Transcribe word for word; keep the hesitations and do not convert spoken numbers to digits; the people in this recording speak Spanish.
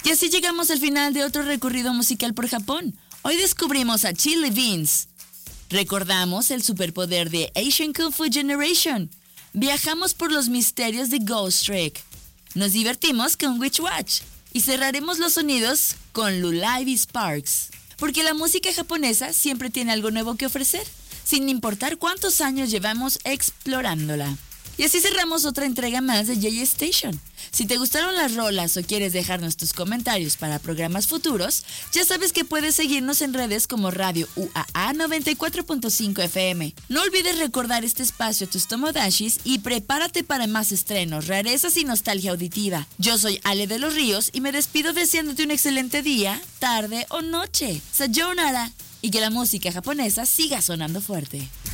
Y así llegamos al final de otro recorrido musical por Japón. Hoy descubrimos a Chili Beans. Recordamos el superpoder de Asian Kung Fu Generation. Viajamos por los misterios de Ghost Trick. Nos divertimos con Witch Watch. Y cerraremos los sonidos con Lullaby Sparks. Porque la música japonesa siempre tiene algo nuevo que ofrecer, sin importar cuántos años llevamos explorándola. Y así cerramos otra entrega más de J Station. Si te gustaron las rolas o quieres dejarnos tus comentarios para programas futuros, ya sabes que puedes seguirnos en redes como Radio U A A noventa y cuatro punto cinco F M. No olvides recordar este espacio a tus tomodashis y prepárate para más estrenos, rarezas y nostalgia auditiva. Yo soy Ale de los Ríos y me despido deseándote un excelente día, tarde o noche. Sayonara. Y que la música japonesa siga sonando fuerte.